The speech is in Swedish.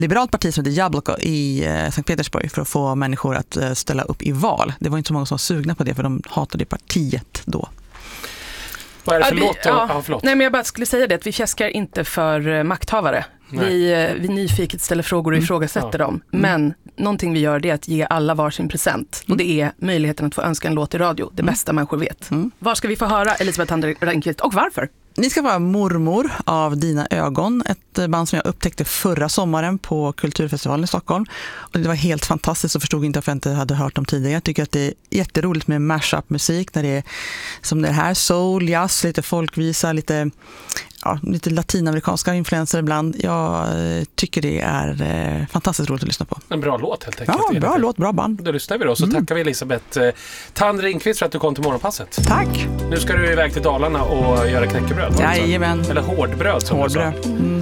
liberalt parti som heter Jabloko i Sankt Petersburg för att få människor att ställa upp i val. Det var inte så många som var sugna på det för de hatade partiet då. Vad är det för låt? Nej, men jag bara skulle säga det att vi fjäskar inte för makthavare. Vi nyfiket ställer frågor och ifrågasätter dem. Men någonting vi gör det är att ge alla varsin present. Och det är möjligheten att få önska en låt i radio. Det bästa människor vet. Var ska vi få höra Elisabeth Thand Ringqvist och varför? Ni ska vara Mormor av Dina ögon, ett band som jag upptäckte förra sommaren på Kulturfestivalen i Stockholm. Och det var helt fantastiskt och förstod inte varför jag inte hade hört dem tidigare. Jag tycker att det är jätteroligt med mashup-musik när det är som det här, soul, jazz, lite folkvisa, lite latinamerikanska influenser ibland. Jag tycker det är fantastiskt roligt att lyssna på. En bra låt helt enkelt. Ja, bra låt, bra band. Då lyssnar vi då. Så tackar vi Elisabeth Thand Ringqvist för att du kom till Morgonpasset. Tack! Nu ska du iväg till Dalarna och göra knäckebröd. Jajamän. Eller hårdbröd som du sa.